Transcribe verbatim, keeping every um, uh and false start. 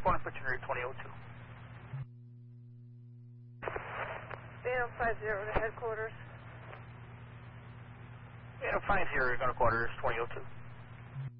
going to put you near twenty oh two. Daniel five zero to headquarters. Daniel five zero, you're going to quarters twenty oh two.